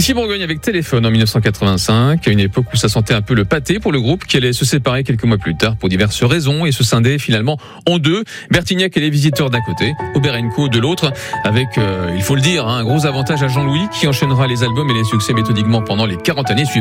Ici Bourgogne avec Téléphone en 1985, à une époque où ça sentait un peu le pâté pour le groupe qui allait se séparer quelques mois plus tard pour diverses raisons et se scinder finalement en deux. Bertignac et les Visiteurs d'un côté, Aubert & Co de l'autre, avec, il faut le dire, un gros avantage à Jean-Louis qui enchaînera les albums et les succès méthodiquement pendant les 40 années suivantes.